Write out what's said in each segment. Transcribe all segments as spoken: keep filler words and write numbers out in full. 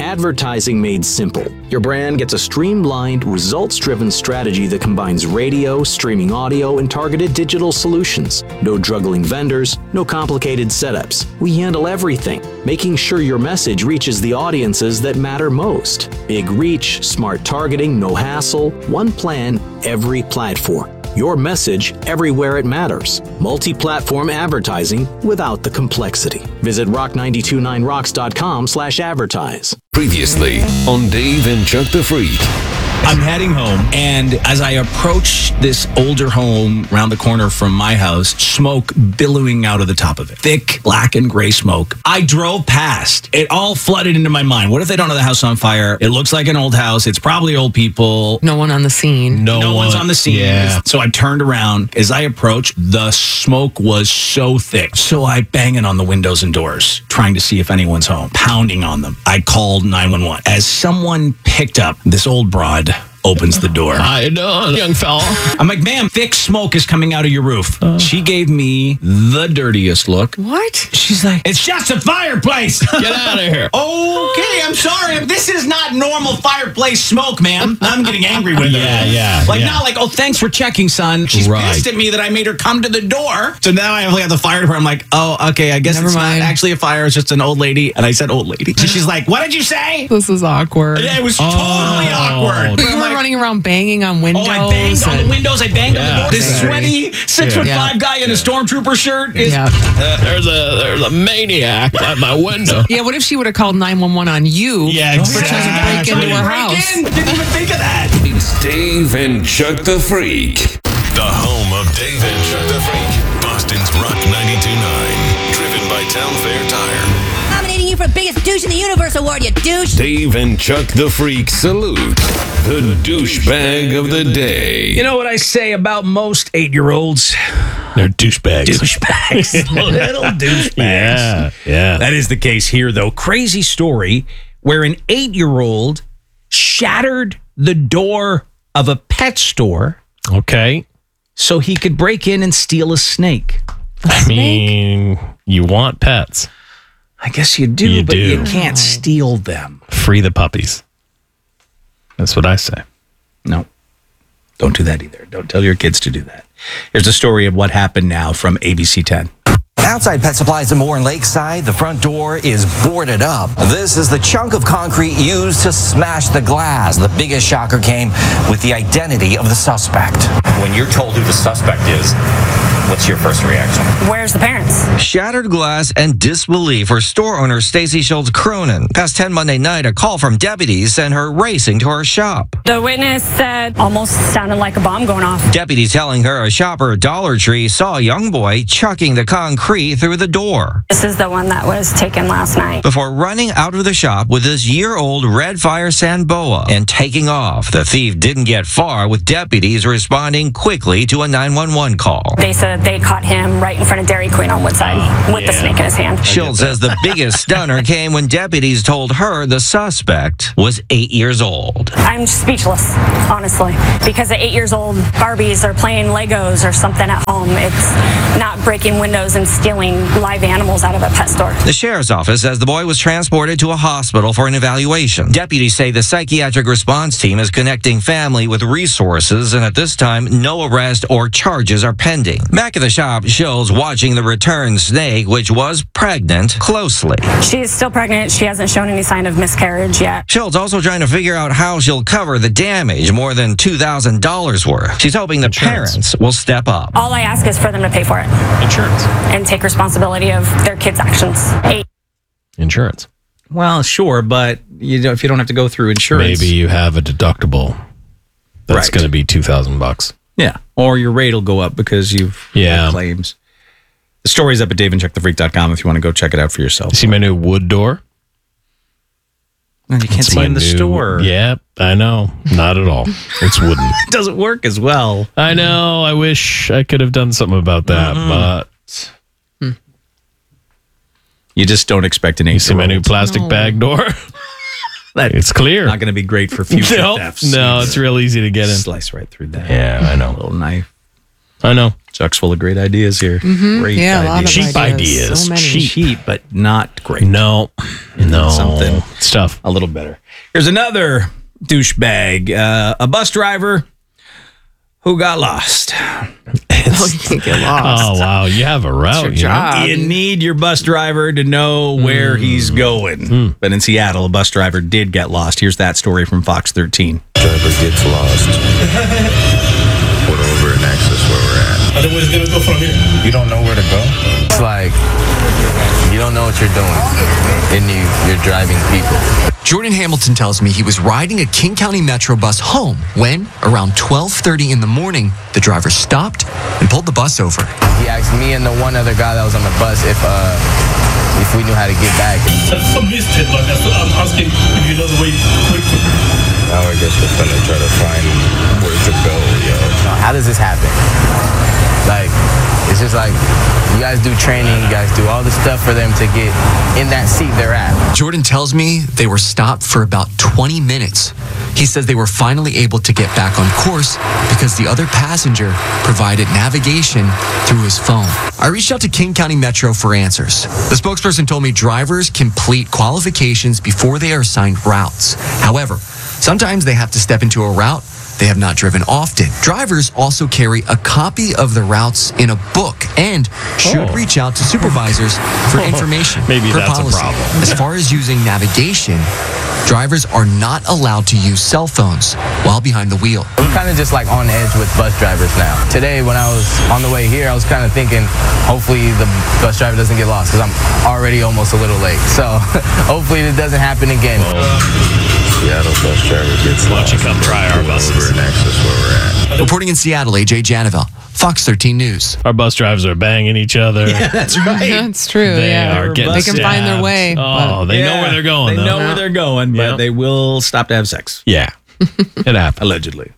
Advertising made simple. Your brand gets a streamlined, results-driven strategy that combines radio, streaming audio, and targeted digital solutions. No juggling vendors, no complicated setups. We handle everything, making sure your message reaches the audiences that matter most. Big reach, smart targeting, no hassle, one plan, every platform. Your message everywhere it matters. Multi-platform advertising without the complexity. Visit rock nine two nine rocks dot com slash advertise. Previously on Dave and Chuck the Freak. I'm heading home, and as I approach this older home around the corner from my house, smoke billowing out of the top of it. Thick, black and gray smoke. I drove past. It all flooded into my mind. What if they don't have the house on fire? It looks like an old house. It's probably old people. No one on the scene. No, no one. one's on the scene. Yeah. So I turned around. As I approached, the smoke was so thick. So I banging on the windows and doors, trying to see if anyone's home, pounding on them. I called nine one one. As someone picked up, this old broad opens the door. I know, young fella. I'm like, ma'am, thick smoke is coming out of your roof. Uh, she gave me the dirtiest look. What? She's like, it's just a fireplace. Get out of here. Okay, I'm sorry. This is not normal fireplace smoke, ma'am. I'm getting angry with her. Yeah, yeah. Like, yeah. not like, oh, thanks for checking, son. She's Right. pissed at me that I made her come to the door. So now I have the fire department. I'm like, oh, okay, I guess Never it's mind. not actually a fire. It's just an old lady. And I said old lady. So she's like, what did you say? This is awkward. Yeah, it was Oh. totally awkward. But you I'm were like, running around banging on windows. Oh, I banged on the and- windows. I banged on the Yeah. door. This Okay. sweaty six foot Yeah. five guy in a stormtrooper shirt is. Yeah. Uh, there's a there's a maniac at my window. Yeah, what if she would have called nine one one on you? Yeah, For trying to break Trying into to her break house? in. Didn't even think of that. It's Dave and Chuck the Freak. The home of Dave and Chuck the Freak. Boston's Rock ninety-two point nine. Driven by Town Fair Tire. Nominating you for Biggest Douche in the Universe award, you douche. Dave and Chuck the Freak salute the douchebag of the day. You know what I say about most eight-year-olds? They're douchebags. Douchebags. Little douchebags. Yeah, yeah. That is the case here, though. Crazy story where an eight-year-old shattered the door of a pet store Okay. so he could break in and steal a snake. I mean, you want pets. I guess you do, You but do. you can't steal them. Free the puppies. That's what I say. No, don't do that either. Don't tell your kids to do that. Here's a story of what happened now from A B C ten. Outside Pet Supplies and More in Lakeside, the front door is boarded up. This is the chunk of concrete used to smash the glass. The biggest shocker came with the identity of the suspect. When you're told who the suspect is, what's your first reaction? Where's the parents? Shattered glass and disbelief for store owner Stacy Schultz Cronin. Past ten Monday night, a call from deputies sent her racing to her shop. The witness said almost sounded like a bomb going off. Deputies telling her a shopper at Dollar Tree saw a young boy chucking the concrete through the door This is the one that was taken last night. before running out of the shop with this year-old Red Fire Sanboa and taking off. The thief didn't get far with deputies responding quickly to a nine one one call. They said they caught him right in front of Dairy Queen on Woodside with the yeah. snake in his hand. Schultz says the biggest stunner came when deputies told her the suspect was eight years old. I'm speechless, honestly, because at eight years old, Barbies are playing Legos or something at home. It's not breaking windows and stealing live animals out of a pet store. The sheriff's office says the boy was transported to a hospital for an evaluation. Deputies say the psychiatric response team is connecting family with resources, and at this time, no arrest or charges are pending. Back at the shop, Schultz watching the returned snake, which was pregnant, closely. She's still pregnant. She hasn't shown any sign of miscarriage yet. Schultz also trying to figure out how she'll cover the damage, more than two thousand dollars worth. She's hoping the Insurance. parents will step up. All I ask is for them to pay for it Insurance. and take responsibility of their kids' actions. Eight. Insurance. Well, sure, but you don't, if you don't have to go through insurance. Maybe you have a deductible that's Right. going to be two thousand bucks. Yeah. Or your rate will go up because you've Yeah. had claims. The story's up at dave and chuck the freak dot com if you want to go check it out for yourself. You see my new wood door? No, you can't It's see my in the new- store. Yeah, I know. Not at all. It's wooden. It doesn't work as well. I know. I wish I could have done something about that, Mm-hmm. but You just don't expect an eight. you see my new plastic No. bag door? That's It's clear. not going to be great for future no, thefts. no, it's real easy to get in. Slice right through that. Yeah, I know. Little knife. I know. Chuck's full of great ideas here. Great Yeah, a lot of ideas. Cheap ideas. ideas. So many. Cheap. Cheap, but not great. No. No. Something It's tough. a little better. Here's another douchebag, uh, a bus driver who got lost. Oh, you can get lost. Oh, wow. You have a route. your you know? job. You need your bus driver to know where he's going. But in Seattle, a bus driver did get lost. Here's that story from Fox thirteen. Driver gets lost. Pull over and access where we're at. I think we're gonna go from here. You don't know where to go? It's like you don't know what you're doing, and you, you're driving people. Jordan Hamilton tells me he was riding a King County Metro bus home when, around twelve thirty in the morning, the driver stopped and pulled the bus over. He asked me and the one other guy that was on the bus if uh, if we knew how to get back. I missed it, but I'm asking if you know the way quickly. Now I guess we're gonna try to find where to go, yo. How does this happen? Like, it's just like, you guys do training, you guys do all the stuff for them to get in that seat they're at. Jordan tells me they were stopped for about twenty minutes. He says they were finally able to get back on course because the other passenger provided navigation through his phone. I reached out to King County Metro for answers. The spokesperson told me drivers complete qualifications before they are assigned routes. However, sometimes they have to step into a route they have not driven often. Drivers also carry a copy of the routes in a book and should Oh. reach out to supervisors for information. Maybe per that's a policy. problem. As far as using navigation, drivers are not allowed to use cell phones while behind the wheel. We're kind of just like on edge with bus drivers now. Today, when I was on the way here, I was kind of thinking, hopefully the bus driver doesn't get lost because I'm already almost a little late. So hopefully it doesn't happen again. Seattle bus driver gets Why lost. don't you come try our Pull buses? over and access where we're at. Reporting in Seattle, A J Janovel, Fox thirteen News. Our bus drivers are banging each other. That's right. That's true. They yeah. are getting They can find their stabbed. way. Oh, they know where they're going, They though. know where they're going, but Yeah. they will stop to have sex. Yeah. It happened. Allegedly.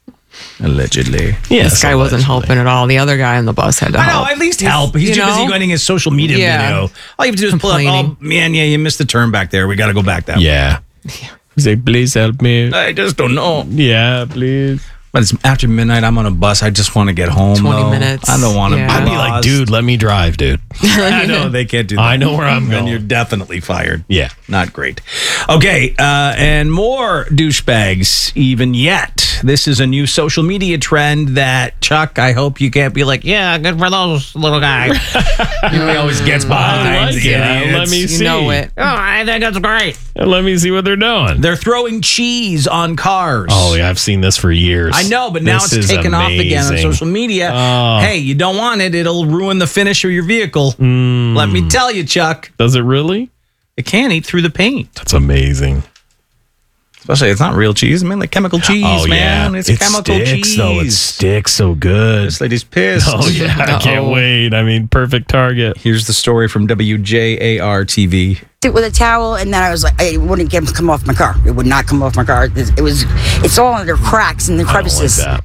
Allegedly. Yes, This guy wasn't allegedly. helping at all. The other guy on the bus had to I know, help. at least help. He's You too busy know? getting his social media Yeah. video. All you have to do is pull up, oh, Complaining. man, yeah, you missed the turn back there. We got to go back that way. Yeah. He's like, please help me. I just don't know. Yeah, please. But it's after midnight. I'm on a bus. I just want to get home. twenty though. minutes. I don't want to Yeah. be I'd be like, lost. dude, let me drive, dude. I know they can't do that. I know where I'm Then going. you're definitely fired. Yeah. Not great. Okay, uh, and more douchebags even yet. This is a new social media trend that, Chuck, I hope you can't be like, yeah, good for those little guys. You know, he always gets behind. I like the it. idiots. Let me You see. know it. Oh, I think that's great. Let me see what they're doing. They're throwing cheese on cars. Oh, yeah, I've seen this for years. I know, but now This it's is taken off again on amazing. social media. Oh. Hey, you don't want it. It'll ruin the finish of your vehicle. Let me tell you, Chuck. Does it really? It can eat through the paint. That's amazing. Especially, it's not real cheese. I mean, like chemical cheese, oh, man. yeah. It's it chemical sticks, cheese. though. It sticks so good. This lady's pissed. Oh, yeah. I can't Uh-oh. wait. I mean, perfect target. Here's the story from W J A R T V. It with a towel, and then I was like, I wouldn't get him to come off my car. It would not come off my car. It was, it's all under cracks and the I don't like crevices. that.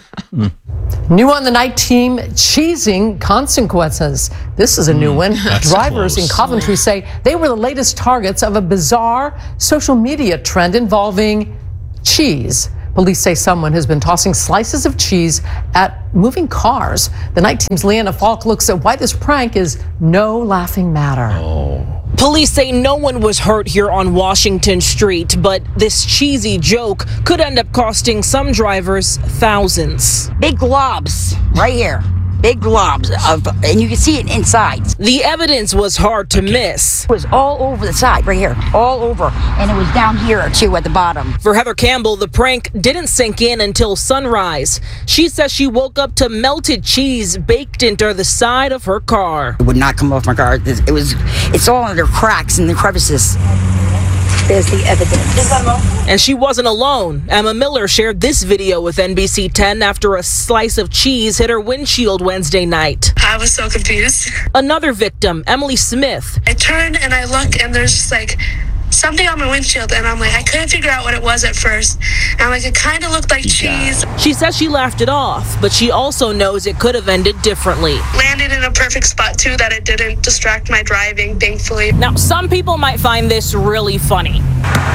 New on the night team, cheesing consequences. This is a new one. Drivers close. in Coventry say they were the latest targets of a bizarre social media trend involving cheese. Police say someone has been tossing slices of cheese at moving cars. The night team's Leanna Falk looks at why this prank is no laughing matter. Police say no one was hurt here on Washington Street, but this cheesy joke could end up costing some drivers thousands. Big globs right here. Big globs of, and you can see it inside. The evidence was hard to miss. It was all over the side, right here, all over, and it was down here too at the bottom. For Heather Campbell, the prank didn't sink in until sunrise. She says she woke up to melted cheese baked into the side of her car. It would not come off my car. It was, it's all under cracks and the crevices. There's the evidence. And she wasn't alone. Emma Miller shared this video with N B C ten after a slice of cheese hit her windshield Wednesday night. I was so confused. Another victim, Emily Smith. I turn and I look, and there's just like something on my windshield, and I'm like, I couldn't figure out what it was at first. And I'm like, it kind of looked like cheese. She says she laughed it off, but she also knows it could have ended differently. Landed in a perfect spot too, that it didn't distract my driving, thankfully. Now, some people might find this really funny.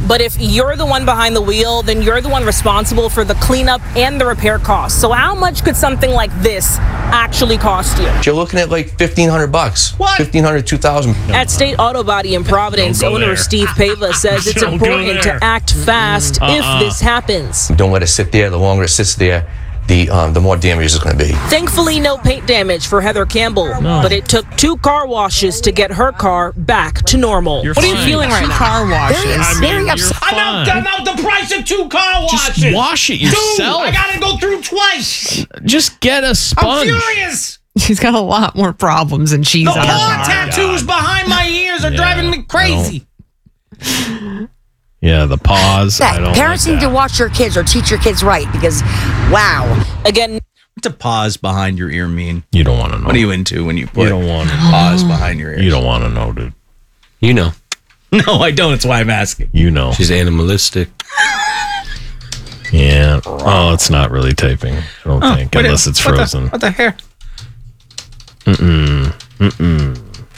But if you're the one behind the wheel, then you're the one responsible for the cleanup and the repair costs. So how much could something like this actually cost you? You're looking at like fifteen hundred bucks. What? fifteen hundred, two thousand. At State Auto Body in Providence, owner there. Steve Pava says it's Don't go important there. to act fast Uh-uh. if this happens. Don't let it sit there. The longer it sits there, the um, the more damage it's going to be. Thankfully, no paint damage for Heather Campbell, but it took two car washes to get her car back to normal. What are you feeling right now? Car washes. Very, I mean, very you're upset. fine. I'm out, I'm out the price of two car washes. Just wash it yourself. Dude, I gotta go through twice. Just get a I'm sponge. furious. She's got a lot more problems than cheese The on her paw car. tattoos behind my ears are Yeah, driving me crazy. Yeah, the paws. I don't Parents like need that. to watch your kids or teach your kids right because, wow. Again, What's a pause behind your ear mean? You don't want to know. What are you into when you put You don't want to. pause behind your ears? You don't want to know, dude. You know. No, I don't. That's why I'm asking. You know. She's animalistic. Yeah. Oh, it's not really taping. I don't Oh, think, what unless the- it's what the- frozen. What the hair? Mm-mm. Mm-mm.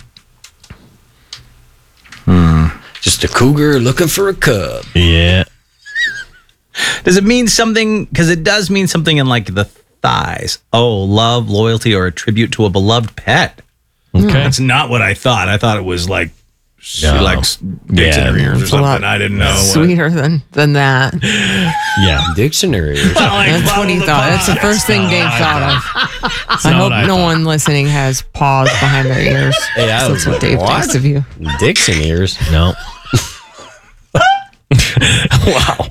Hmm. Just a cougar looking for a cub. Yeah. Does it mean something? Because it does mean something in like the thighs. Oh, love, loyalty, or a tribute to a beloved pet. Okay. That's not what I thought. I thought it was like she No. likes dicks in Yeah, her ears or it's a lot something. I didn't know. what- Sweeter than than that. Yeah. Dictionary. That's what he thought. That's the first thing Dave thought of. I not hope what I no thought. one listening has paws behind their ears. Hey, I That's was what like, Dave what? thinks of you. Dicks in ears. No. Wow.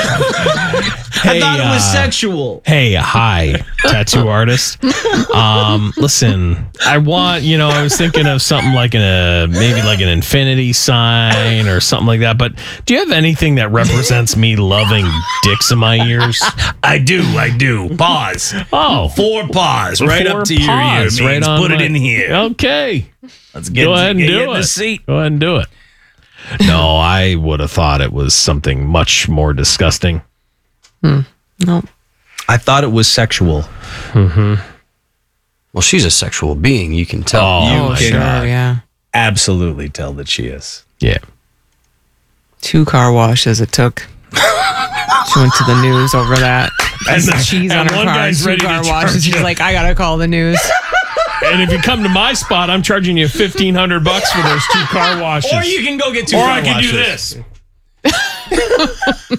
I thought it was uh, sexual. Hey, hi, tattoo artist. Um, listen, I want, you know, I was thinking of something like an, a maybe like an infinity sign or something like that. But do you have anything that represents me loving dicks in my ears? I do. I do. Pause. Oh, Four paws right four up to your ear. paws, Means right on put it my- in here. Okay, Let's get, go ahead and get do you in it. the seat. Go ahead and do it. No, I would have thought it was something much more disgusting. No. I thought it was sexual. Mm-hmm. Well, she's a sexual being. You can tell. Oh, You Oh, can sure, yeah. absolutely tell that she is. Yeah. Two car washes it took. She went to the news over that. And Some the- cheese and on her one car. guy's Two ready to car charge washes. She's you. like, I gotta call the news. And if you come to my spot, I'm charging you fifteen hundred bucks for those two car washes. Or you can go get two Or car I can do washes. this.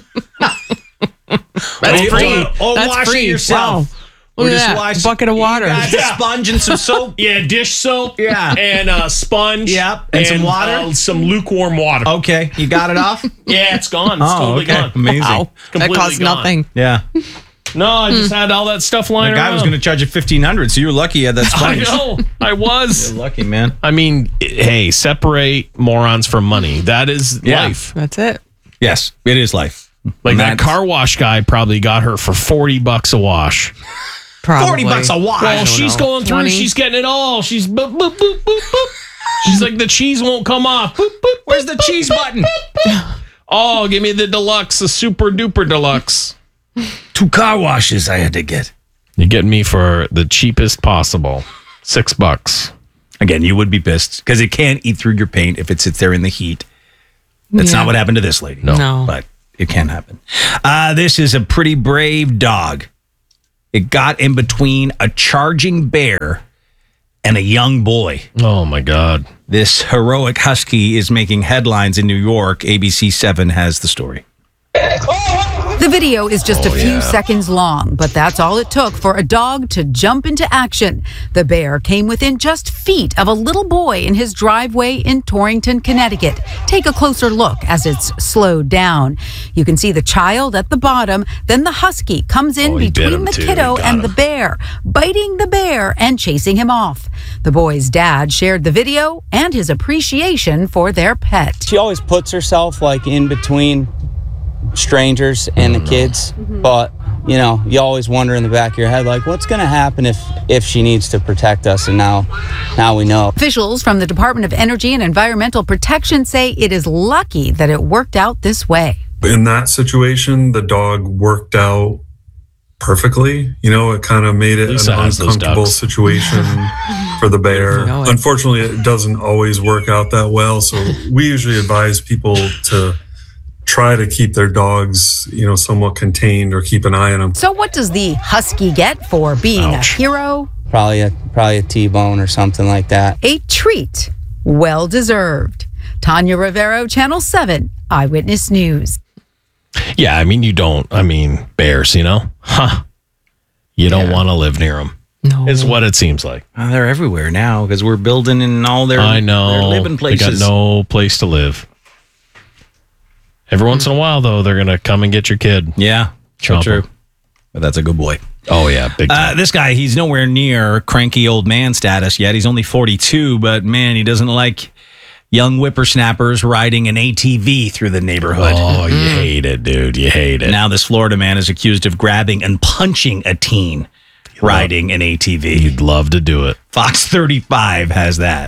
That's Or- free. Or That's wash free. it yourself. Wow. Look Or at just that. wash Bucket of water. You got Yeah. a sponge and some soap. Yeah, dish soap. Yeah. And a sponge. Yep. And some water? uh, some lukewarm water. Okay, you got it off? Yeah, it's gone. It's Oh, totally okay. gone. Amazing. Wow. That Completely costs gone. nothing. Yeah. No, I just had all that stuff The lying guy around. was going to charge you fifteen hundred, so you were lucky you had that I sponge. know. I was. You're lucky, man. I mean, hey, separate morons from money. That is Yeah. life. That's it. Yes, it is life. Like And that that's- car wash guy probably got her for forty bucks a wash. Probably. forty bucks a wash. Well, she's know. going through. twenty She's getting it all. She's boop, boop, boop, boop, boop. She's like, the cheese won't come off. Boop, boop, Where's the cheese button? oh, give me the deluxe, the super duper deluxe. Two car washes I had to get. You're getting me for the cheapest possible. Six bucks. Again, you would be pissed because it can't eat through your paint if it sits there in the heat. That's Yeah. not what happened to this lady. No. No. But it can happen. Uh, this is a pretty brave dog. It got in between a charging bear and a young boy. Oh, my God. This heroic husky is making headlines in New York. A B C seven has the story. The video is just Oh, a few yeah. seconds long, but that's all it took for a dog to jump into action. The bear came within just feet of a little boy in his driveway in Torrington, Connecticut. Take a closer look as it's slowed down. You can see the child at the bottom, then the husky comes in Oh, he bit between him the too. kiddo He got and him. the bear, biting the bear and chasing him off. The boy's dad shared the video and his appreciation for their pet. She always puts herself like in between strangers and the kids, but you know, you always wonder in the back of your head, like, what's going to happen if if she needs to protect us? And now, now we know. Officials from the Department of Energy and Environmental Protection say it is lucky that it worked out this way. In that situation, the dog worked out perfectly. You know, it kind of made it Lisa an has those uncomfortable ducks. situation for the bear. know it. Unfortunately, it doesn't always work out that well. So we usually advise people to try to keep their dogs, you know, somewhat contained or keep an eye on them. So what does the husky get for being Ouch. a hero? Probably a probably a T-bone or something like that. A treat. Well deserved. Tanya Rivero, Channel seven, Eyewitness News. Yeah, I mean, you don't, I mean, bears, you know? Huh. You don't Yeah. want to live near them. No. Is what it seems like. Uh, they're everywhere now because we're building in all their, I know. their living places. They got no place to live. Every once in a while, though, they're going to come and get your kid. Yeah, so Chomp true. him. But that's a good boy. Oh, yeah, big time. Uh, this guy, he's nowhere near cranky old man status yet. He's only forty-two, but man, he doesn't like young whippersnappers riding an A T V through the neighborhood. Oh, you hate it, dude. You hate it. Now this Florida man is accused of grabbing and punching a teen riding an A T V. You'd love to do it. Fox thirty-five has that.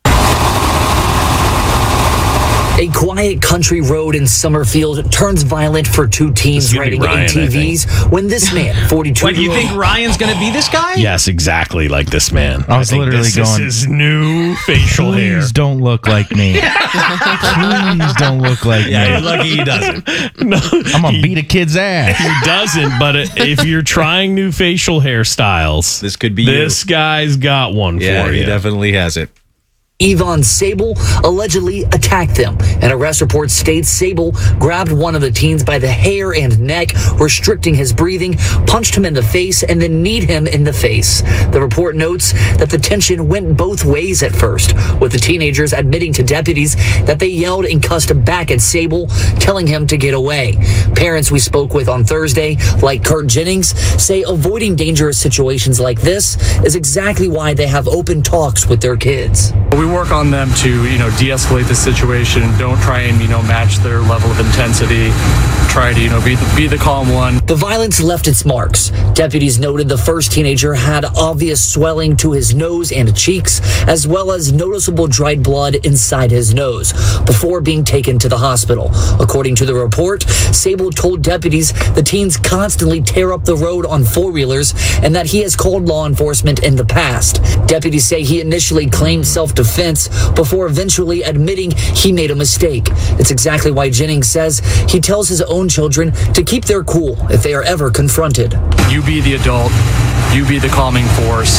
A quiet country road in Summerfield turns violent for two teens This is gonna be riding Ryan, A T Vs when this man, forty-two What, do you think Ryan's going to be this guy? Yes, exactly like this man. I was think literally this going, is his new facial hair. Please don't look like me. Please don't look like Yeah, me. you're lucky he doesn't. No, I'm going to beat a kid's ass. he doesn't, but it, if you're trying new facial hairstyles, This could be this you. guy's got one Yeah, for he you. definitely has it. Yvonne Sable allegedly attacked them. An arrest report states Sable grabbed one of the teens by the hair and neck, restricting his breathing, punched him in the face, and then kneed him in the face. The report notes that the tension went both ways at first, with the teenagers admitting to deputies that they yelled and cussed back at Sable, telling him to get away. Parents we spoke with on Thursday, like Kurt Jennings, say avoiding dangerous situations like this is exactly why they have open talks with their kids. We work on them to, you know, de-escalate the situation. Don't try and, you know, match their level of intensity. Try to, you know, be the, be the calm one. The violence left its marks. Deputies noted the first teenager had obvious swelling to his nose and cheeks, as well as noticeable dried blood inside his nose, before being taken to the hospital. According to the report, Sable told deputies the teens constantly tear up the road on four-wheelers and that he has called law enforcement in the past. Deputies say he initially claimed self-defense before eventually admitting he made a mistake. It's exactly why Jennings says he tells his own children to keep their cool if they are ever confronted. You be the adult. You be the calming force.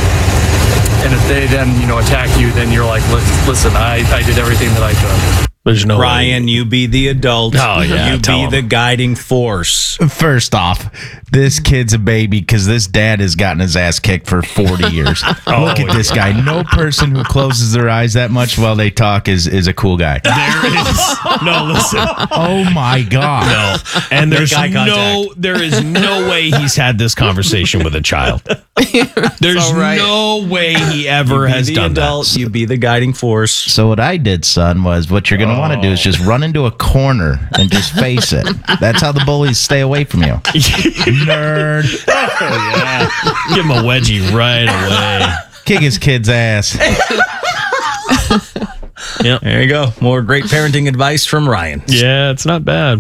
And if they then, you know, attack you, then you're like, listen, I, I did everything that I could. There's no Ryan, you be the adult. Oh, yeah, You tell be him. the guiding force. First off, this kid's a baby because this dad has gotten his ass kicked for forty years. Oh, Look at this guy. No person who closes their eyes that much while they talk is, is a cool guy. There is no listen. Oh my God. No, and there's Make eye no, there is no way he's had this conversation with a child. There's all right. no way he ever You be has the done adult. that. You be the guiding force. So what I did, son, was what you're going to want to do is just run into a corner and just face it. That's how the bullies stay away from you. Nerd. Oh, yeah. Give him a wedgie right away. Kick his kid's ass. Yep. There you go. More great parenting advice from Ryan. Yeah, it's not bad.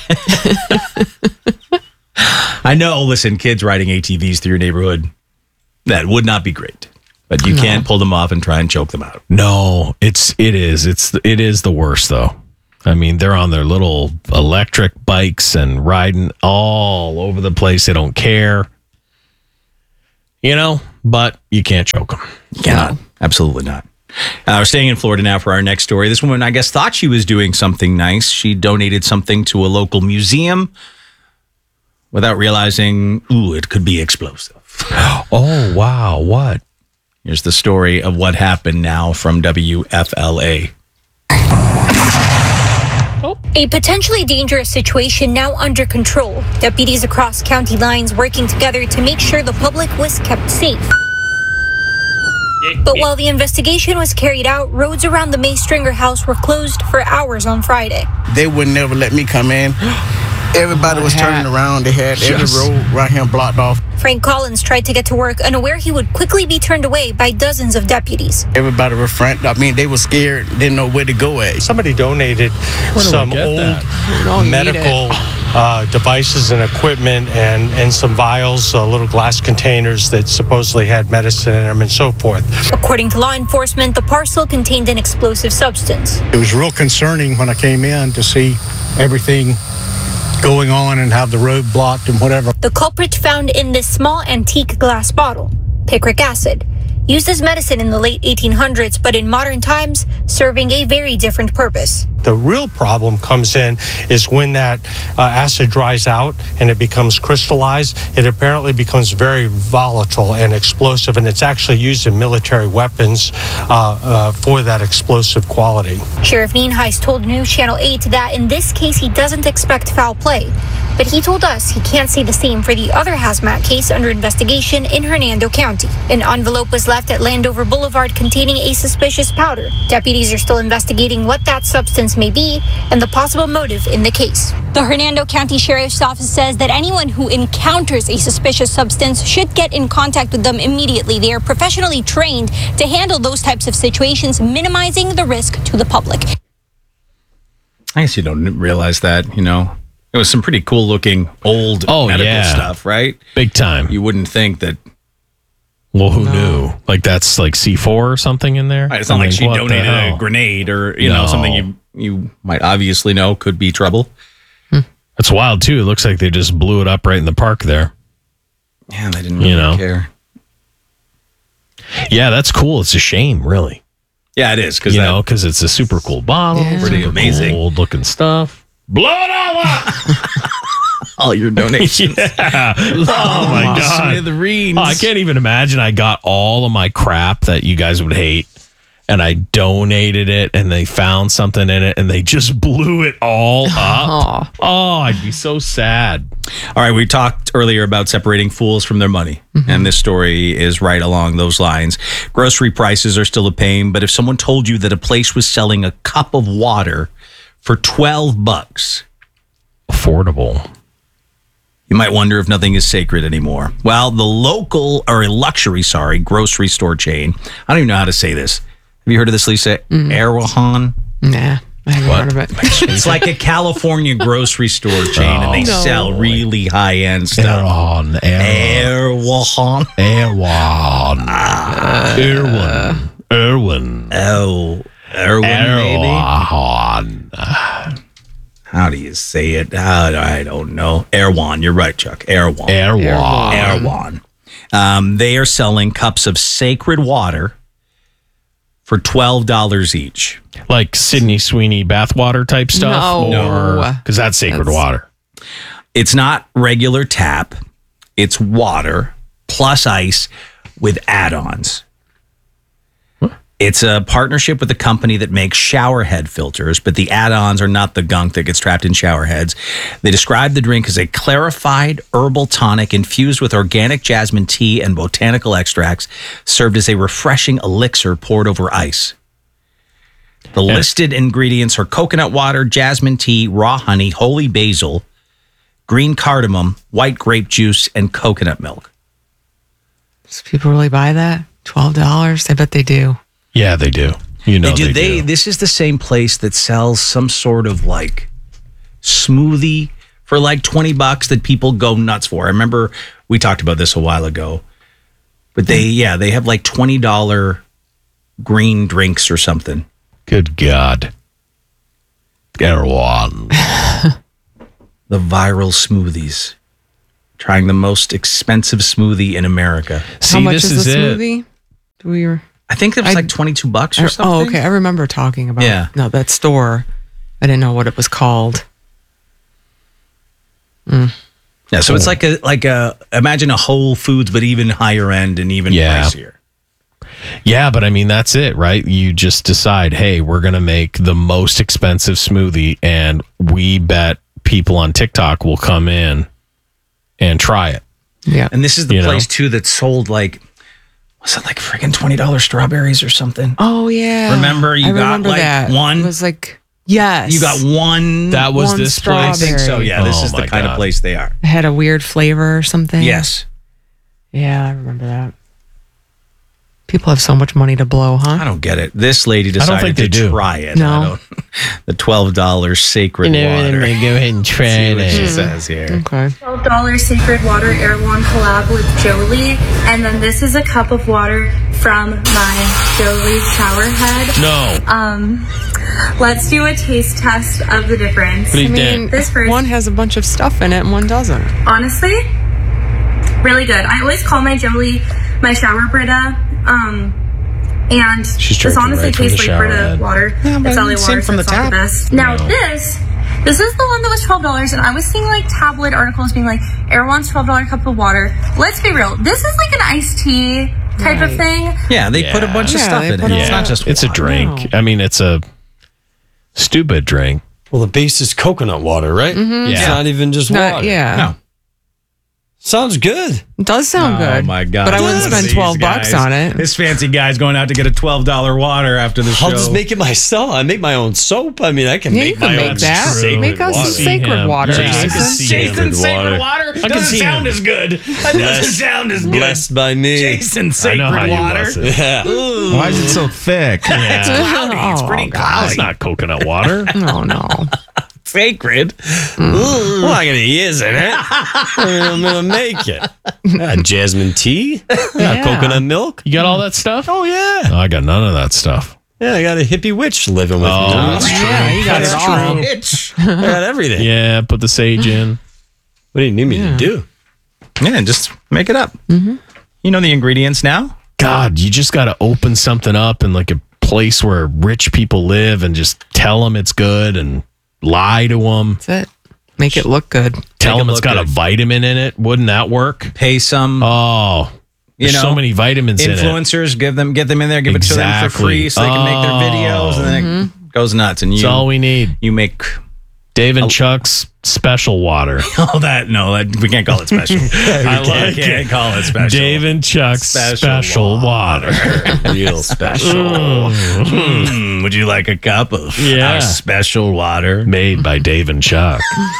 I know, listen, kids riding A T Vs through your neighborhood, that would not be great. But you No. can't pull them off and try and choke them out. No, it's it is it's it is the worst though. I mean, they're on their little electric bikes and riding all over the place. They don't care, you know. But you can't choke them. You cannot. Absolutely not. Uh, we're staying in Florida now for our next story. This woman, I guess, thought she was doing something nice. She donated something to a local museum without realizing, ooh, it could be explosive. Oh wow! What? Here's the story of what happened now from W F L A. A potentially dangerous situation now under control. Deputies across county lines working together to make sure the public was kept safe. But while the investigation was carried out, roads around the May Stringer house were closed for hours on Friday. They would never let me come in. Everybody was turning around. They had every Yes. road right here blocked off. Frank Collins tried to get to work, unaware he would quickly be turned away by dozens of deputies. Everybody was frantic. I mean, they were scared, didn't know where to go at. Somebody donated some old medical uh, devices and equipment and, and some vials, uh, little glass containers that supposedly had medicine in them and so forth. According to law enforcement, the parcel contained an explosive substance. It was real concerning when I came in to see everything going on and have the road blocked and whatever. The culprit found in this small antique glass bottle, picric acid, used as medicine in the late eighteen hundreds, but in modern times, serving a very different purpose. The real problem comes in is when that uh, acid dries out and it becomes crystallized, it apparently becomes very volatile and explosive, and it's actually used in military weapons uh, uh, for that explosive quality. Sheriff Nienhuis told News Channel eight that in this case he doesn't expect foul play, but he told us he can't say the same for the other hazmat case under investigation in Hernando County. An envelope was left at Landover Boulevard containing a suspicious powder. Deputies are still investigating what that substance may be and the possible motive in the case. The Hernando County Sheriff's Office says that anyone who encounters a suspicious substance should get in contact with them immediately. They are professionally trained to handle those types of situations, minimizing the risk to the public. I guess you don't realize that, you know. It was some pretty cool looking old Oh, medical yeah. stuff, right? Big time. You wouldn't think that. Well, who knew? Like that's like C four or something in there? Right, it's not I like mean, she what the donated a hell? grenade or, you know, No. something you, you might obviously know could be trouble. That's wild too. It looks like they just blew it up right in the park there. Yeah, they didn't really You know. care. Yeah, that's cool. It's a shame, really. Yeah, it is. Cause You that- know, because it's a super cool bottle. Yeah. Pretty super amazing. Cool looking stuff. Blow it all up! all your donations. Yeah. Oh my God. Smithereens. Oh, I can't even imagine I got all of my crap that you guys would hate and I donated it and they found something in it and they just blew it all up. Oh, I'd be so sad. All right, we talked earlier about separating fools from their money, and this story is right along those lines. Grocery prices are still a pain, but if someone told you that a place was selling a cup of water for twelve bucks, affordable, you might wonder if nothing is sacred anymore. Well, the local, or a luxury, sorry, grocery store chain, I don't even know how to say this. Have you heard of this, Lisa? Mm. Erewhon? Nah, I haven't What? heard of it. It's like a California grocery store chain, and they Oh, no. sell really high-end stuff. Erewhon. Erewhon. Erewhon. Erwin. Erwin. Oh, Erwin, maybe? Erewhon. How do you say it? Uh, I don't know. Erewhon. You're right, Chuck. Erewhon. Erewhon. Erewhon. Um, they are selling cups of sacred water for twelve dollars each. Like Sydney Sweeney bathwater type stuff? No. Because that's sacred That's- water. It's not regular tap. It's water plus ice with add-ons. It's a partnership with a company that makes shower head filters, but the add-ons are not the gunk that gets trapped in shower heads. They describe the drink as a clarified herbal tonic infused with organic jasmine tea and botanical extracts, served as a refreshing elixir poured over ice. The listed ingredients are coconut water, jasmine tea, raw honey, holy basil, green cardamom, white grape juice, and coconut milk. Does people really buy that? twelve dollars? I bet they do. Yeah, they do. You know they do. they They, do. This is the same place that sells some sort of like smoothie for like twenty bucks that people go nuts for. I remember we talked about this a while ago. But they, yeah, they have like twenty dollars green drinks or something. Good God. Erewhon. The viral smoothies. Trying the most expensive smoothie in America. How much is, the smoothie? Do we? I think it was I- like twenty-two bucks I- or something. Oh, okay. I remember talking about Yeah. no that store. I didn't know what it was called. Mm. Yeah, so it's like a like a imagine a Whole Foods, but even higher end and even Yeah. pricier. Yeah, but I mean, that's it, right? You just decide, hey, we're going to make the most expensive smoothie, and we bet people on TikTok will come in and try it. Yeah. And this is the You know? place too that sold like was it like freaking twenty dollars strawberries or something? Oh yeah. Remember you I got remember like that. one. It was like yes. You got one. That was One this place? I think so. Yeah, this Oh, is the my kind of God. place they are. It had a weird flavor or something. Yes. Yeah, I remember that. People have so much money to blow, huh? I don't get it. This lady don't decided think to they do. try it. No. I don't, the twelve dollars sacred You know, water. go ahead and try See what she it. says here. Okay. twelve dollars Sacred Water Erewhon collab with Jolie. And then this is a cup of water from my Jolie shower head. No. Um, Let's do a taste test of the difference. I mean, this first, one has a bunch of stuff in it and one doesn't. honestly, really good. I always call my Jolie my shower Brita. Um, and She's this drinking honestly right from tastes the like shower Brita head. water. Yeah, but it's L A same water, from so the it's not tap. the best. Now No. this, this is the one that was twelve dollars, and I was seeing like tabloid articles being like, Erewhon's twelve dollar cup of water. Let's be real. This is like an iced tea type of thing. Yeah, they put a bunch of Yeah, stuff they in it. put It's Yeah. not just It's a water. drink. I mean, it's a stupid drink. Well, the base is coconut water, right? Mhm. It's Yeah. not even just Not- water. yeah. No. Sounds good. It does sound good. Oh my god! But I wouldn't Listen spend to twelve these bucks guys. on it. This fancy guy's going out to get a twelve dollar water after the show. I'll just make it myself. I make my own soap. I mean, I can Yeah, make you can my make own that. sacred Make us water. some sacred him. water, Yeah, I Jason. can see Jason him. Sacred Water can doesn't see sound him. as good. That doesn't Blessed- sound as good. Blessed by me. Jason I Sacred know how you Water. bless it. Yeah. Ooh. Why is it so thick? Yeah. It's cloudy. It's Oh, pretty God. cloudy. It's not coconut water. No, no. Sacred. Ooh. Well, I'm gonna use it. Eh? I'm gonna make it. Uh, jasmine tea. Yeah. Yeah. Coconut milk. You got all that stuff? Oh yeah. No, I got none of that stuff. Yeah, I got a hippie witch living with Oh, me. that's Yeah, you got That's it all. true. Itch. I got everything. Yeah, put the sage in. What do you need me Yeah. to do? Yeah, just make it up. Mm-hmm. You know the ingredients now. God, you just got to open something up in like a place where rich people live and just tell them it's good and lie to them. That's it. Make it look good. Tell Make it them it's look got a good. vitamin in it. Wouldn't that work? Pay some Oh, You there's know, so many vitamins in it. influencers. Give them, get them in there. Give it to them for Exactly. free so they can make their Oh. videos, and then it goes nuts. And you, That's all we need. you make Dave and Chuck's special water. all that. No, that, we can't call it special. I like can't it. call it special. Dave and Chuck's Special special, water. Real special. Hmm, would you like a cup of Yeah. our special water? Made by Dave and Chuck.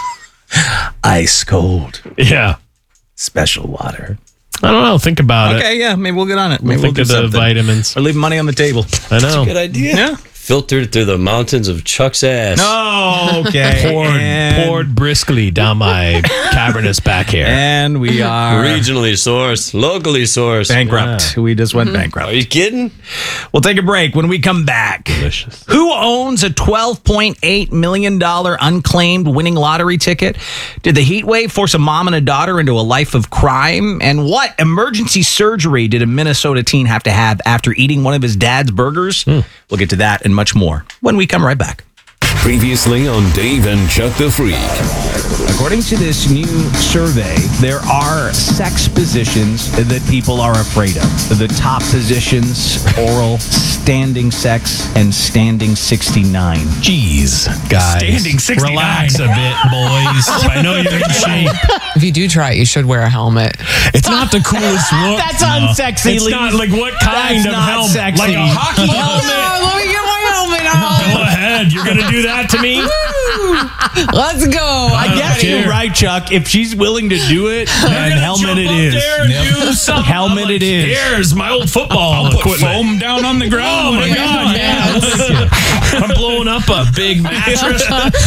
Ice cold. Yeah. Special water. I don't know. Think about it. Okay, yeah, maybe we'll get on it. We'll Maybe we'll think do of the something. vitamins. Or leave money on the table. I know. Good idea. Yeah. Filtered through the mountains of Chuck's ass. Oh, okay. Poured, and, poured briskly down my cavernous back hair. and we are Regionally sourced, locally sourced. bankrupt. We just went Are bankrupt. you kidding? We'll take a break. When we come back, Delicious. who owns a twelve point eight million dollars unclaimed winning lottery ticket? Did the heat wave force a mom and a daughter into a life of crime? And what emergency surgery did a Minnesota teen have to have after eating one of his dad's burgers? Hmm. We'll get to that and much more when we come right back. Previously on Dave and Chuck the Freak. According to this new survey, there are sex positions that people are afraid of. The top positions, oral, standing sex, and standing sixty-nine. Jeez, guys. Standing sixty-nine. Relax a bit, boys. I know you're in shape. If you do try it, you should wear a helmet. It's not the coolest look. That's no. unsexy, It's Lee. not like what kind That's of not helmet? sexy. Like a hockey helmet? let me get my helmet on. Go ahead. You're going to do that to me? Let's go. I guess care. you're right, Chuck. If she's willing to do it, then helmet it is. Yep. Helmet it is. Here's my old football I'll put equipment. foam down on the ground. Oh my God! Yeah, I'm blowing up a big mattress.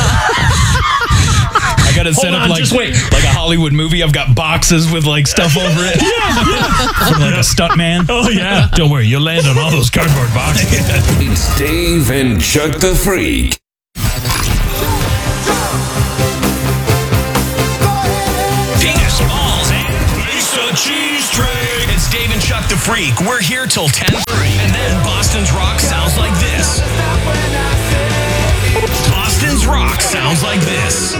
I got it set Hold up on, like just wait. like a Hollywood movie. I've got boxes with like stuff over it. Yeah, Like a stunt man. Oh yeah. Don't worry, you'll land on all those cardboard boxes. It's Dave and Chuck the Freak. Penis, balls, and Lisa Cheese Tray. It's Dave and Chuck the Freak. We're here till ten thirty, and then Boston's Rock sounds like this. Boston's Rock sounds like this.